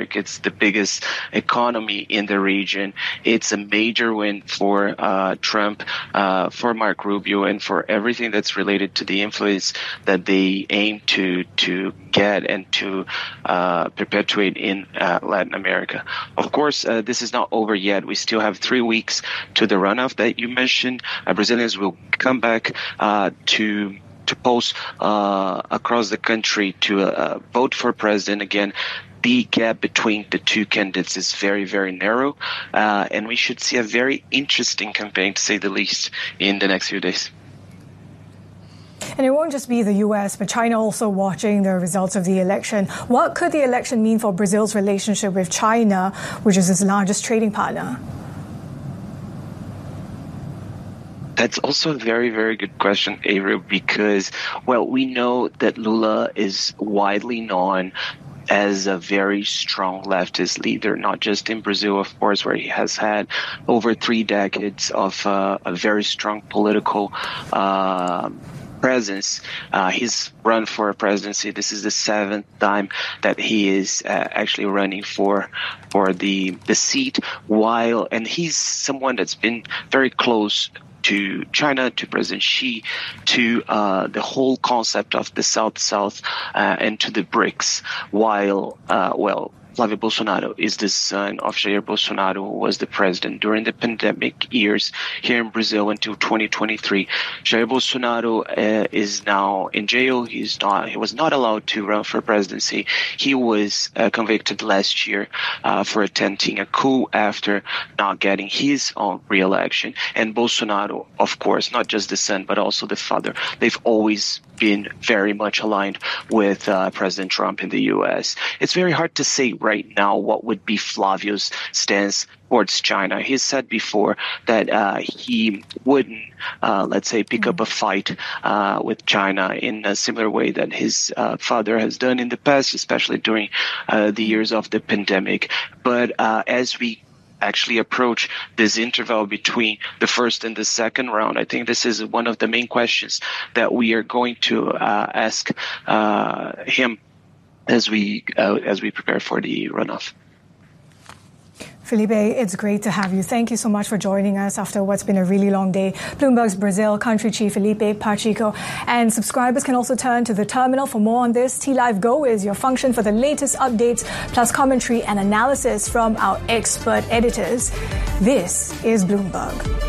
America. It's the biggest economy in the region. It's a major win for Trump, for Marco Rubio, and for everything that's related to the influence that they aim to get and to perpetuate in Latin America. Of course, this is not over yet. We still have 3 weeks to the runoff that you mentioned. Brazilians will come back to post across the country to vote for president again. The gap between the two candidates is very, very narrow, and we should see a very interesting campaign, to say the least, in the next few days. And it won't just be the U.S., but China also watching the results of the election. What could the election mean for Brazil's relationship with China, which is its largest trading partner? That's also a very, very good question, Ariel, because, well, we know that Lula is widely known as a very strong leftist leader, not just in Brazil, of course, where he has had over 3 decades of a very strong political presence. He's run for a presidency. This is the 7th time that he is actually running for the seat, and he's someone that's been very close to China, to President Xi, to the whole concept of the South-South and to the BRICS, while, Flávio Bolsonaro is the son of Jair Bolsonaro, who was the president during the pandemic years here in Brazil until 2023. Jair Bolsonaro is now in jail. He was not allowed to run for presidency. He was convicted last year for attempting a coup after not getting his own re-election. And Bolsonaro, of course, not just the son, but also the father, they've always been very much aligned with President Trump in the U.S. It's very hard to say right now what would be Flávio's stance towards China. He said before that he wouldn't, let's say, pick up a fight with China in a similar way that his father has done in the past, especially during the years of the pandemic. But as we actually approach this interval between the first and the second round, I think this is one of the main questions that we are going to ask him as we prepare for the runoff. Felipe, it's great to have you. Thank you so much for joining us after what's been a really long day. Bloomberg's Brazil country chief Felipe Pacheco. And subscribers can also turn to the terminal for more on this. T-Live Go is your function for the latest updates, plus commentary and analysis from our expert editors. This is Bloomberg.